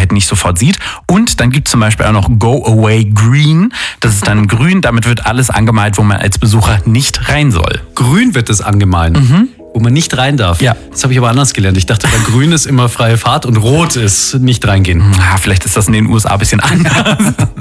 halt nicht sofort sieht. Und dann gibt es zum Beispiel auch noch Go Away Green. Das ist dann grün, damit wird alles angemalt, wo man als Besucher nicht rein soll. Grün wird es angemalt. Wo man nicht rein darf. Ja. Das habe ich aber anders gelernt. Ich dachte, bei grün ist immer freie Fahrt und rot ist nicht reingehen. Vielleicht ist das in den USA ein bisschen anders.